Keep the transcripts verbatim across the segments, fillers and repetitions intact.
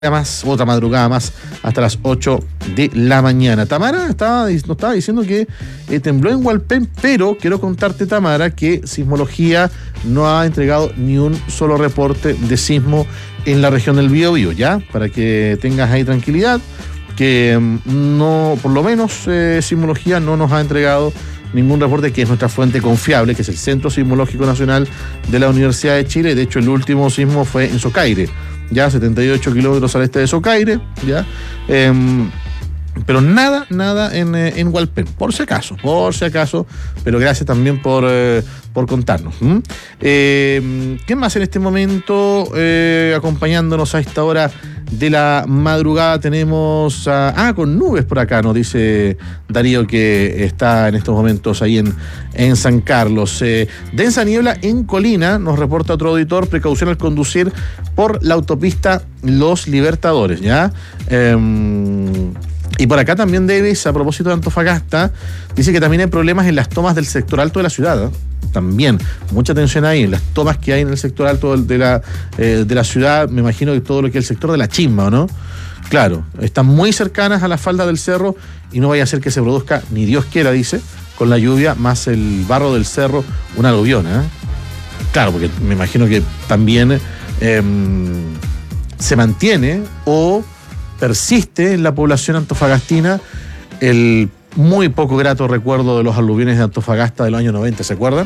más, otra madrugada más, hasta las ocho de la mañana. Tamara estaba, nos estaba diciendo que eh, tembló en Hualpén, pero quiero contarte, Tamara, que Sismología no ha entregado ni un solo reporte de sismo en la región del Biobío, ¿ya? Para que tengas ahí tranquilidad, que no, por lo menos eh, Sismología no nos ha entregado ningún reporte, que es nuestra fuente confiable, que es el Centro Sismológico Nacional de la Universidad de Chile. De hecho, el último sismo fue en Socaire, ya setenta y ocho kilómetros al este de Socaire, ya. Eh, pero nada, nada en, en Hualpén, por si acaso, por si acaso, pero gracias también por, eh, por contarnos. ¿Mm? Eh, ¿Qué más en este momento eh, acompañándonos a esta hora de la madrugada? Tenemos a, ah, con nubes por acá, nos dice Darío, que está en estos momentos ahí en, en San Carlos. Eh, densa niebla en Colina, nos reporta otro auditor, precaución al conducir por la autopista Los Libertadores, ¿ya? Eh, y por acá también Davis, a propósito de Antofagasta, dice que también hay problemas en las tomas del sector alto de la ciudad, ¿eh? También, mucha atención ahí, en las tomas que hay en el sector alto de la, eh, de la ciudad. Me imagino que todo lo que es el sector de la Chimba, ¿o no? Claro, están muy cercanas a la falda del cerro y no vaya a ser que se produzca, ni Dios quiera, dice, con la lluvia más el barro del cerro, una aluvión, ¿eh? Claro, porque me imagino que también eh, se mantiene o persiste en la población antofagastina el muy poco grato recuerdo de los aluviones de Antofagasta de los años noventa, ¿se acuerdan?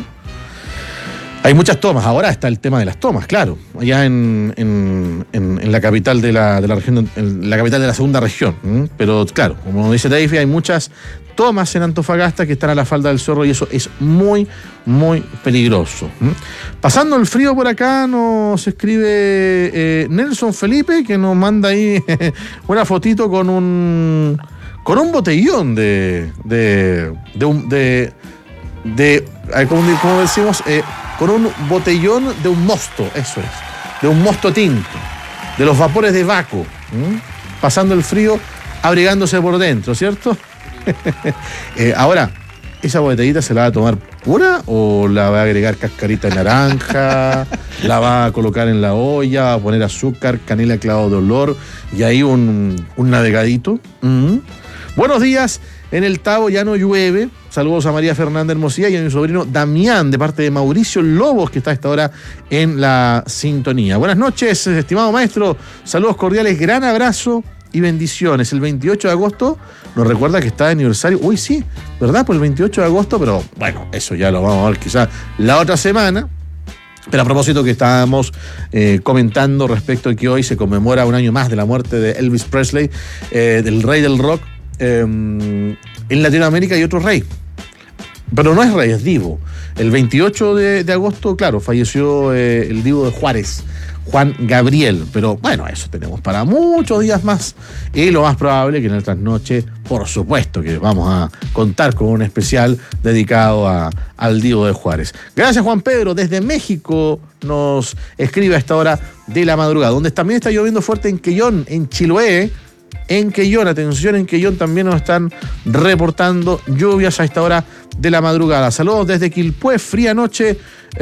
Hay muchas tomas, ahora está el tema de las tomas, claro, allá en, en, en, en la capital de la, de la región, en la capital de la segunda región, ¿m? Pero claro, como dice Davey, hay muchas tomas en Antofagasta que están a la falda del cerro y eso es muy, muy peligroso. ¿M? Pasando el frío por acá, nos escribe eh, Nelson Felipe, que nos manda ahí una fotito con un con un botellón de de de, un, de, de ¿cómo, cómo decimos? Eh, con un botellón de un mosto, eso es, de un mosto tinto, de los vapores de Baco, ¿m? Pasando el frío, abrigándose por dentro, ¿cierto? eh, ahora, ¿esa botellita se la va a tomar pura o la va a agregar cascarita de naranja, la va a colocar en la olla, va a poner azúcar, canela, clavo de olor y ahí un, un navegadito? ¿Mm? Buenos días, en el Tabo ya no llueve. Saludos a María Fernanda Hermosilla y a mi sobrino Damián, de parte de Mauricio Lobos, que está a esta hora en la sintonía. Buenas noches, estimado maestro. Saludos cordiales, gran abrazo y bendiciones. El veintiocho de agosto nos recuerda que está de aniversario. Uy, sí, ¿verdad? Por el veintiocho de agosto, pero bueno, eso ya lo vamos a ver quizás la otra semana. Pero a propósito que estábamos eh, comentando respecto a que hoy se conmemora un año más de la muerte de Elvis Presley, eh, del rey del rock. Eh, en Latinoamérica hay otro rey, pero no es rey, es divo. El veintiocho de, de agosto, claro, falleció eh, el divo de Juárez, Juan Gabriel. Pero bueno, eso tenemos para muchos días más. Y lo más probable que en el trasnoche, por supuesto, que vamos a contar con un especial dedicado a, al divo de Juárez. Gracias, Juan Pedro. Desde México nos escribe a esta hora de la madrugada, donde también está lloviendo fuerte en Quellón, en Chiloé. En Quellón, atención, en Quellón también nos están reportando lluvias a esta hora de la madrugada. Saludos desde Quilpué, fría noche.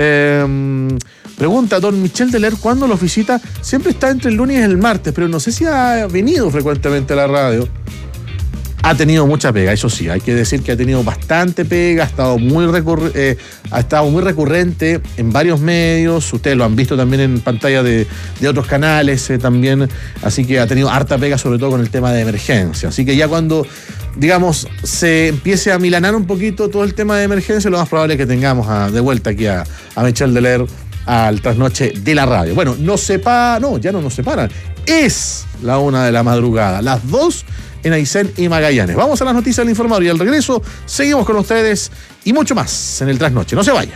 Eh, pregunta don Michel Deler, ¿cuándo los visita? Siempre está entre el lunes y el martes, pero no sé si ha venido frecuentemente a la radio. Ha tenido mucha pega, eso sí, hay que decir que ha tenido bastante pega, ha estado muy, recurre, eh, ha estado muy recurrente en varios medios, ustedes lo han visto también en pantalla de, de otros canales eh, también, así que ha tenido harta pega, sobre todo con el tema de emergencia. Así que ya cuando, digamos, se empiece a milanar un poquito todo el tema de emergencia, lo más probable es que tengamos a, de vuelta aquí a, a Michel Deler al trasnoche de la radio. Bueno, nos separa, no, ya no nos separan, es la una de la madrugada, las dos en Aysén y Magallanes. Vamos a las noticias del informador y al regreso seguimos con ustedes y mucho más en el trasnoche. No se vaya.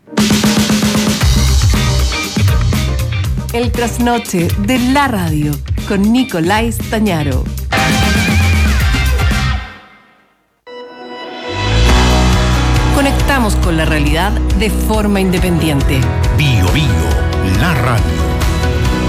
El trasnoche de la radio con Nicolás Tañaro. Conectamos con la realidad de forma independiente. Bio Bio, la radio.